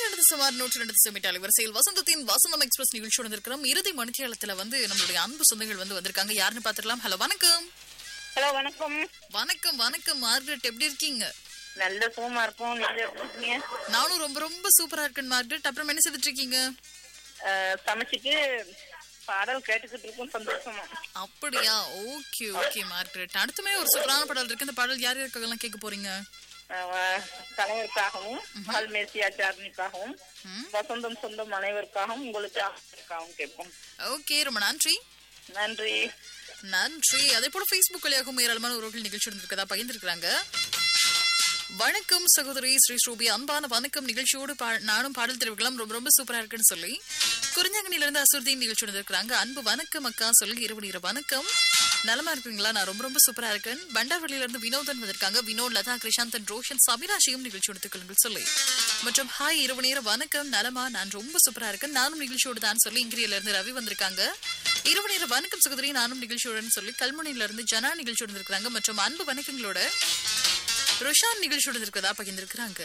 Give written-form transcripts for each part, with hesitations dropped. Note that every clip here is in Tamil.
சுமார் 102 அலைவரிசையில் வசந்தத்தின் வசந்தம் எக்ஸ்பிரஸ் நிகழ்ச்சியோட இருக்கிறோம். இறுதி மணித்தியாலத்துல நம்மளுடைய அன்பு சொந்தங்கள் வந்திருக்காங்க. யாருன்னு பாத்துக்கலாம். ஹலோ வணக்கம். ஹலோ வணக்கம். வணக்கம் வணக்கம் மார்கரெட், எப்படி இருக்கீங்க? நல்ல சுகமா இருக்கும். நீங்க எப்படி இருக்கீங்க? நானும் ரொம்ப ரொம்ப சூப்பரா இருக்கேன் மார்கரெட். அப்புறம் என்ன செய்துட்டு இருக்கீங்க? சமைச்சிட்டு பாடல் கேட்டுக்கிட்டு இருக்கோம். சந்தோஷமா. அப்படியா? Okay okay Margaret. அடுத்துமே ஒரு சூப்பரான பாடல் இருக்கு. இந்த பாடல் யார் யாருக்கெல்லாம் கேட்க போறீங்க? தலைவருக்காகவும் வால்மேசியா சாரணிக்காகவும் வசந்தம் சொந்தம் அனைவருக்காகவும் உங்களுக்காகவும் கேட்போம். ஓகே, ரொம்ப நன்றி. நன்றி நன்றி. அதே போல Facebook வழியாகவும் ஏராளமான உறவுகள் நிகழ்ச்சி இருக்கதா பகிர்ந்திருக்கிறாங்க. வணக்கம் சகோதரி ஸ்ரீ ஸ்ரூபி, அன்பான வணக்கம். நிகழ்ச்சியோடு நானும் பாடல் தெரிவிக்கலாம். ரொம்ப ரொம்ப சூப்பரா இருக்குன்னு சொல்லி குறிஞ்சாங்கனில இருந்து அசுர்தீன் நிகழ்ச்சியோடு இருக்கிறாங்க. அன்பு வணக்கம் அக்கா சொல்லி இரவு வணக்கம். நலமா இருக்கீங்களா? நான் ரொம்ப ரொம்ப சூப்பரா இருக்கேன். பண்டாவளியில இருந்து வினோதன் வந்திருக்காங்க. வினோத், லதா, கிருஷாந்தன், ரோஷன், சபிராஷியும் நிகழ்ச்சி எடுத்துக்கொள்ளுங்கள் சொல்லி மற்றும் ஹாய் இரவு நேர வணக்கம். நலமா? நான் ரொம்ப சூப்பரா இருக்கேன். நானும் நிகழ்ச்சியோடு தான் சொல்லி இங்கிரியில இருந்து ரவி வந்திருக்காங்க. இரவு நேர வணக்கம் சகோதரி, நானும் நிகழ்ச்சியோடு சொல்லி கல்முனையில இருந்து ஜனா நிகழ்ச்சியோடு இருக்கிறாங்க. மற்றும் அன்பு வணக்கங்களோட ருஷான் நிகழ்ச்சியோடு இருக்கிறதா பகிர்ந்திருக்கிறாங்க.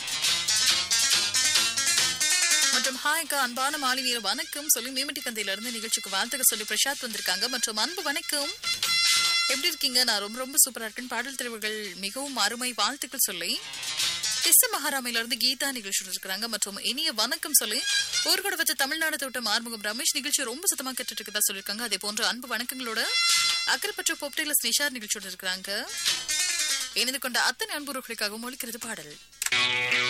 மற்றும் ஹாய்க்கா அன்பான மாலை நேர வணக்கம் சொல்லி மேமட்டி கந்தையில இருந்து நிகழ்ச்சிக்கு வாழ்த்துக்க சொல்லி பிரசாத் வந்திருக்காங்க. மற்றும் அன்பு வணக்கம், எப்படி இருக்கீங்க? நான் ரொம்ப ரொம்ப சூப்பரா இருக்கேன். பாடல் தெரிவுகள் மிகவும் அருமை, வாழ்த்துக்கள் சொல்லி திச மகாராமையில இருந்து கீதா நிகழ்ச்சியோடு இருக்கிறாங்க. மற்றும் இனிய வணக்கம் சொல்லி ஊர்கூட வச்ச தமிழ்நாடு தோட்டம் ஆறுமுகம் ரமேஷ் நிகழ்ச்சி ரொம்ப சுத்தமா கேட்டுட்டு இருக்கதா சொல்லியிருக்காங்க. அதே போன்ற அன்பு வணக்கங்களோட அக்கறைப்பற்ற பொப்டைல ஸ்னிஷார் நிகழ்ச்சியோடு இருக்கிறாங்க. இணைந்து கொண்ட அத்தனை அன்புறவுகளுக்காகவும் ஒழிக்கிறது பாடல்.